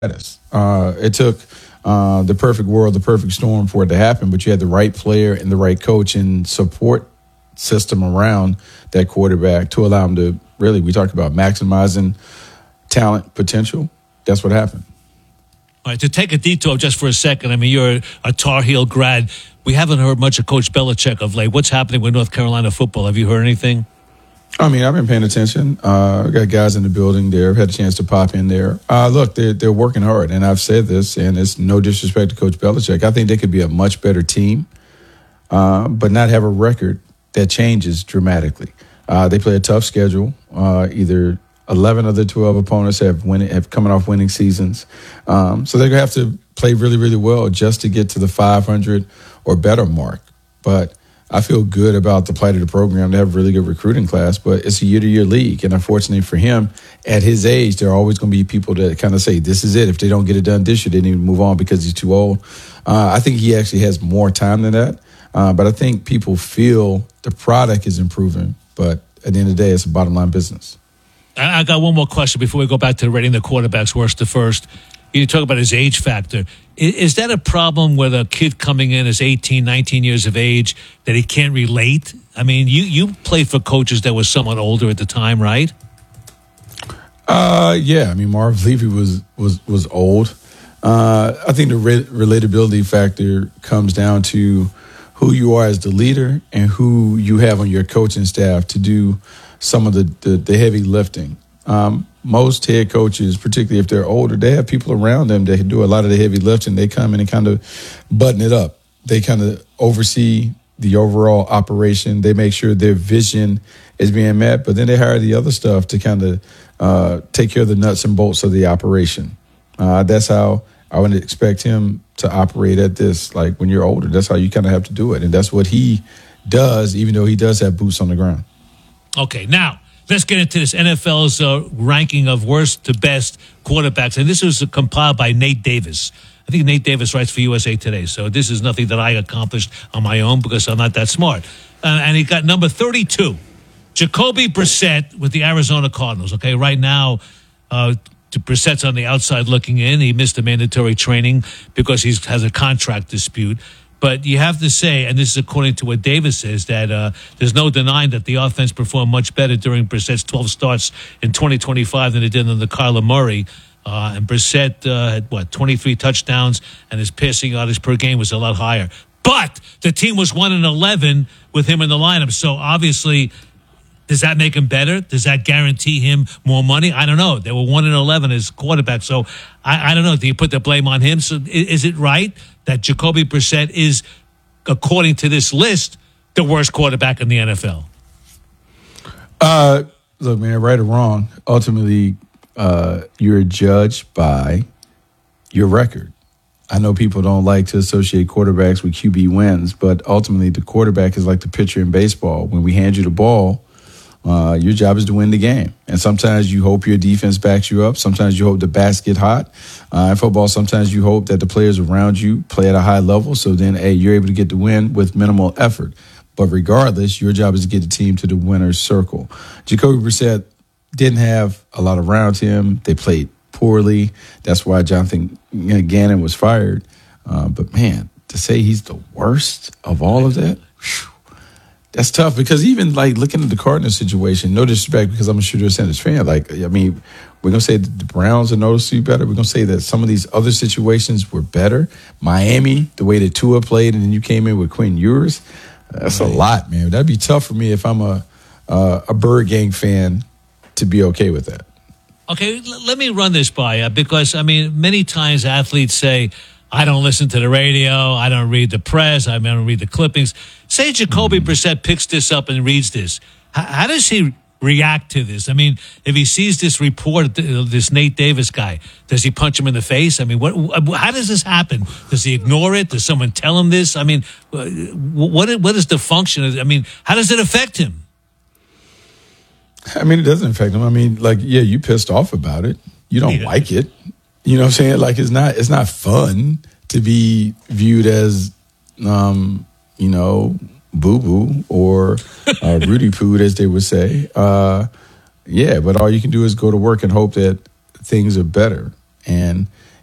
status. It took the perfect world, the perfect storm for it to happen, but you had the right player and the right coach and support system around that quarterback to allow him to really, we talked about maximizing talent potential. That's what happened. All right, to take a detour just for a second, I mean, you're a Tar Heel grad. We haven't heard much of Coach Belichick of late. What's happening with North Carolina football? Have you heard anything? I mean, I've been paying attention. I've got guys in the building there. I've had a chance to pop in there. Look, they're working hard, and I've said this, and it's no disrespect to Coach Belichick. I think they could be a much better team, but not have a record that changes dramatically. They play a tough schedule. Either 11 of the 12 opponents have coming off winning seasons. So they're going to have to play really, really well just to get to the 500 or better mark. But I feel good about the plight of the program. They have a really good recruiting class, but it's a year-to-year league. And unfortunately for him, at his age, there are always going to be people that kind of say, this is it. If they don't get it done this year, they need to move on because he's too old. I think he actually has more time than that. But I think people feel the product is improving. But at the end of the day, it's a bottom-line business. I got one more question before we go back to rating the quarterbacks worst to first. You talk about his age factor. Is that a problem with a kid coming in as 18, 19 years of age that he can't relate? I mean, you played for coaches that were somewhat older at the time, right? Yeah. I mean, Marv Levy was old. I think the relatability factor comes down to who you are as the leader and who you have on your coaching staff to do some of the heavy lifting. Most head coaches, particularly if they're older, they have people around them that can do a lot of the heavy lifting. They come in and kind of button it up. They kind of oversee the overall operation. They make sure their vision is being met, but then they hire the other stuff to kind of take care of the nuts and bolts of the operation. That's how I would expect him to operate at this. Like when you're older, that's how you kind of have to do it. And that's what he does, even though he does have boots on the ground. Okay, now let's get into this NFL's ranking of worst to best quarterbacks. And this was compiled by Nate Davis. I think Nate Davis writes for USA Today. So this is nothing that I accomplished on my own because I'm not that smart. And he got number 32, Jacoby Brissett with the Arizona Cardinals. Okay, right now, Brissett's on the outside looking in. He missed the mandatory training because he has a contract dispute. But you have to say, and this is according to what Davis says, that there's no denying that the offense performed much better during Brissett's 12 starts in 2025 than it did under Kyler Murray. And Brissett had, 23 touchdowns, and his passing yardage per game was a lot higher. But the team was 1-11 with him in the lineup. So obviously, does that make him better? Does that guarantee him more money? I don't know. They were 1-11 as quarterback. So I don't know. Do you put the blame on him? So is it right that Jacoby Brissett is, according to this list, the worst quarterback in the NFL? Look, man, right or wrong, ultimately you're judged by your record. I know people don't like to associate quarterbacks with QB wins, but ultimately the quarterback is like the pitcher in baseball. When we hand you the ball, your job is to win the game. And sometimes you hope your defense backs you up. Sometimes you hope the bats get hot. In football, sometimes you hope that the players around you play at a high level. So then, you're able to get the win with minimal effort. But regardless, your job is to get the team to the winner's circle. Jacoby Brissett didn't have a lot around him. They played poorly. That's why Jonathan Gannon was fired. But, man, to say he's the worst of all of that, that's tough because even like looking at the Cardinals situation, no disrespect because I'm a Shooter Sanders fan. Like, I mean, we're going to say that the Browns are noticeably better. We're going to say that some of these other situations were better. Miami, the way that Tua played, and then you came in with Quinn Ewers. That's a lot, man. That'd be tough for me if I'm a Bird Gang fan to be okay with that. Okay, let me run this by you because, I mean, many times athletes say, I don't listen to the radio. I don't read the press. I don't read the clippings. Say Jacoby Brissett picks this up and reads this. How does he react to this? I mean, if he sees this report, this Nate Davis guy, does he punch him in the face? I mean, how does this happen? Does he ignore it? Does someone tell him this? I mean, what is the function? I mean, how does it affect him? I mean, it doesn't affect him. I mean, like, yeah, you pissed off about it. You don't like it. You know what I'm saying? Like, it's not fun to be viewed as, boo-boo or Rudy Poo, as they would say. Yeah, but all you can do is go to work and hope that things are better. And